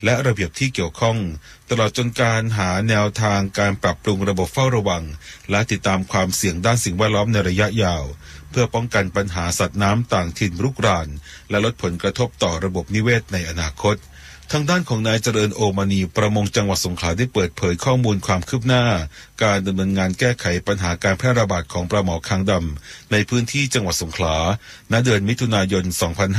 และระเบียบที่เกี่ยวข้องตลอดจนการหาแนวทางการปรับปรุงระบบเฝ้าระวังและติดตามความเสี่ยงด้านสิ่งแวดล้อมในระยะยาวเพื่อป้องกันปัญหาสัตว์น้ำต่างถิ่นรุกรานและลดผลกระทบต่อระบบนิเวศในอนาคตทางด้านของนายเจริญโอมานีประมงจังหวัดสงขลาได้เปิดเผยข้อมูลความคืบหน้าการดำเนินงานแก้ไขปัญหาการแพร่ระบาดของปลาหมอคางดำในพื้นที่จังหวัดสงขลาณเดือนมิถุนายน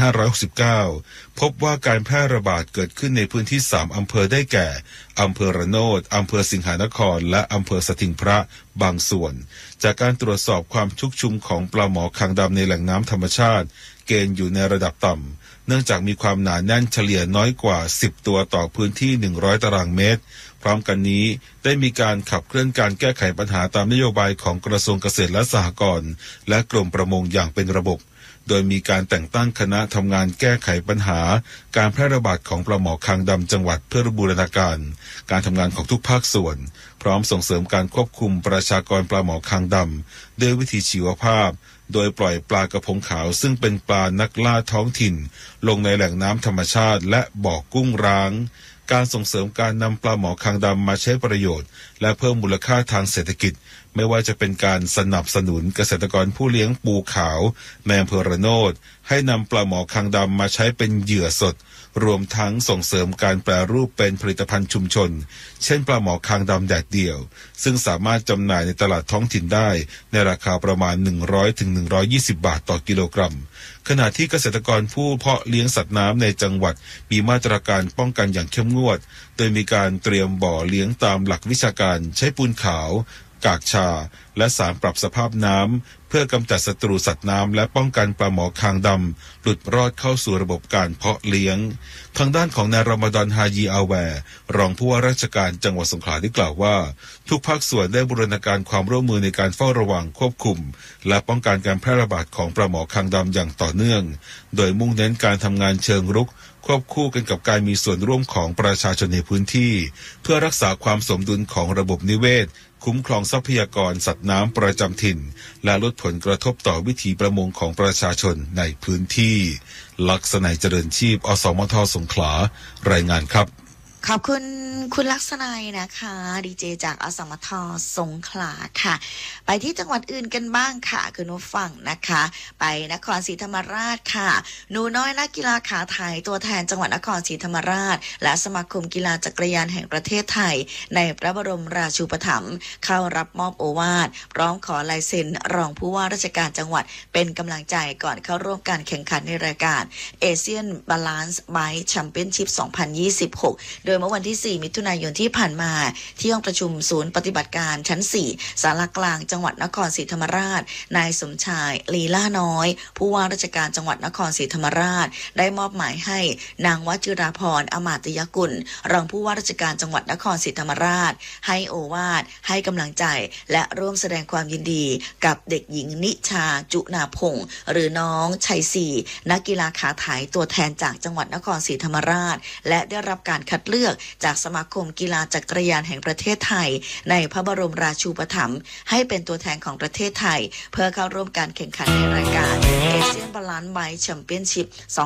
2569 พบว่าการแพร่ระบาดเกิดขึ้นในพื้นที่3อำเภอได้แก่อำเภอระโนดอำเภอสิงหานครและอำเภอสถิงพระบางส่วนจากการตรวจสอบความชุกชุมของปลาหมอคางดำในแหล่งน้ำธรรมชาติเกณฑ์อยู่ในระดับต่ำเนื่องจากมีความหนาแน่นเฉลี่ยน้อยกว่า10ตัวต่อพื้นที่100ตารางเมตรพร้อมกันนี้ได้มีการขับเคลื่อนการแก้ไขปัญหาตามนโยบายของกระทรวงเกษตรและสหกรณ์และกรมประมงอย่างเป็นระบบโดยมีการแต่งตั้งคณะทำงานแก้ไขปัญหาการแพร่ระบาดของปลาหมอคางดำจังหวัดเพื่อบูรณาการการทำงานของทุกภาคส่วนพร้อมส่งเสริมการควบคุมประชากรปลาหมอคางดำด้วยวิธีชีวภาพโดยปล่อยปลากระพงขาวซึ่งเป็นปลานักล่าท้องถิ่นลงในแหล่งน้ำธรรมชาติและบ่อกุ้งร้างการส่งเสริมการนำปลาหมอคางดำมาใช้ประโยชน์และเพิ่มมูลค่าทางเศรษฐกิจไม่ว่าจะเป็นการสนับสนุนเกษตรกรผู้เลี้ยงปูขาวในอำเภอระโนดให้นำปลาหมอคางดำมาใช้เป็นเหยื่อสดรวมทั้งส่งเสริมการแปรรูปเป็นผลิตภัณฑ์ชุมชนเช่นปลาหมอคางดำแดดเดี่ยวซึ่งสามารถจำหน่ายในตลาดท้องถิ่นได้ในราคาประมาณ100 ถึง 120 บาทต่อกิโลกรัมขณะที่เกษตรกรผู้เพาะเลี้ยงสัตว์น้ำในจังหวัดมีมาตรการป้องกันอย่างเข้มงวดโดยมีการเตรียมบ่อเลี้ยงตามหลักวิชาการใช้ปูนขาวกากชาและสารปรับสภาพน้ำเพื่อกำจัดศัตรูสัตว์น้ำและป้องกันปลาหมอคางดำหลุดรอดเข้าสู่ระบบการเพาะเลี้ยงทางด้านของนายรอมฎอนฮายีอาแวร์รองผู้ว่าราชการจังหวัดสงขลาได้กล่าวว่าทุกภาคส่วนได้บูรณาการความร่วมมือในการเฝ้าระวังควบคุมและป้องกันการแพร่ระบาดของปลาหมอคางดำอย่างต่อเนื่องโดยมุ่งเน้นการทำงานเชิงรุกควบคู่กันกับการมีส่วนร่วมของประชาชนในพื้นที่เพื่อรักษาความสมดุลของระบบนิเวศคุ้มครองทรัพยากรสัตว์น้ำประจำถิ่นและลดผลกระทบต่อวิถีประมงของประชาชนในพื้นที่ลักษณัยเจริญชีพอสมทสงขลารายงานครับขอบคุณคุณลักษณัยนะคะดีเจจากอสมทสงขลาค่ะไปที่จังหวัดอื่นกันบ้างค่ะคุณผู้ฟังนะคะไปนครศรีธรรมราชค่ะหนูน้อยนักกีฬาขาไทยตัวแทนจังหวัดนครศรีธรรมราชและสมาคมกีฬาจักรยานแห่งประเทศไทยในพระบรมราชูปถัมภ์เข้ารับมอบโอวาทพร้อมขอลายเซ็นรองผู้ว่าราชการจังหวัดเป็นกำลังใจก่อนเข้าร่วมการแข่งขันในรายการ Asian Balance Bike Championship 2026โดยเมื่อวันที่4มิถุนายนที่ผ่านมาที่ห้องประชุมศูนย์ปฏิบัติการชั้น4ศาลากลางจังหวัดนครศรีธรรมราชนายสมชายลีล่าน้อยผู้ว่าราชการจังหวัดนครศรีธรรมราชได้มอบหมายให้นางวจิราพรอมาตยกุลรองผู้ว่าราชการจังหวัดนครศรีธรรมราชให้โอวาทให้กำลังใจและร่วมแสดงความยินดีกับเด็กหญิงนิชาจุนาพงศ์หรือน้องชัยศรีนักกีฬาขาไถตัวแทนจากจังหวัดนครศรีธรรมราชและได้รับการคัดเลือกจากสมาคมกีฬาจักรยานแห่งประเทศไทยในพระบรมราชูปถัมภ์ให้เป็นตัวแทนของประเทศไทยเพื่อเข้าร่วมการแข่งขันในรายการ Asian Balance Bike Championship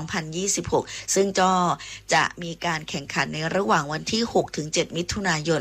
2026 ซึ่งก็จะมีการแข่งขันในระหว่างวันที่ 6-7 มิถุนายน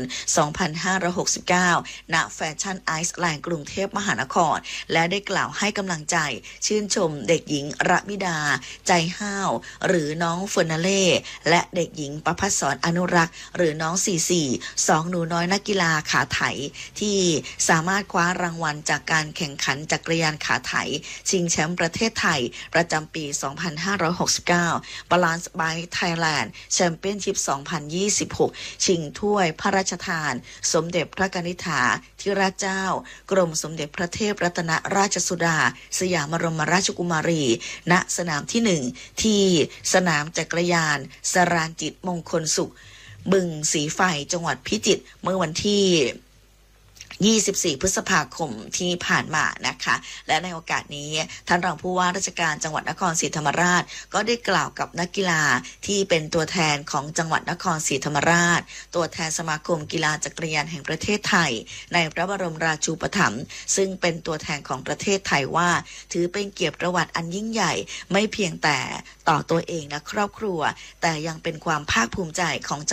2569 ณ แฟชั่นไอซ์แลนด์กรุงเทพมหานครและได้กล่าวให้กำลังใจชื่นชมเด็กหญิงระมิดาใจห้าวหรือน้องเฟอร์นาเล่และเด็กหญิงประภัสสรอนุรักษ์หรือน้อง2หนูน้อยนักกีฬาขาไถที่สามารถคว้ารางวัลจากการแข่งขันจักรยานขาไถชิงแชมป์ประเทศไทยประจำปี 2569 Balance Bike Thailand Championship 2026 ชิงถ้วยพระราชทานสมเด็จพระกนิษฐาธิราชเจ้ากรมสมเด็จพระเทพรัตนราชสุดาสยามบรมราชกุมารีณสนามที่1ที่สนามจักรยานสรานจิตมงคลสุขบึงสีไฟจังหวัดพิจิตรเมื่อวันที่24 พฤษภาคมที่ผ่านมานะคะและในโอกาสนี้ท่านรองผู้ว่าราชการจังหวัดนครศรีธรรมราชก็ได้กล่าวกับนักกีฬาที่เป็นตัวแทนของจังหวัดนครศรีธรรมราชตัวแทนสมาคมกีฬาจักรยานแห่งประเทศไทยในพระบรมราชูปถัมภ์ซึ่งเป็นตัวแทนของประเทศไทยว่าถือเป็นเกียรติประวัติอันยิ่งใหญ่ไม่เพียงแต่ต่อตัวเองและครอบครัวแต่ยังเป็นความภาคภูมิใจของ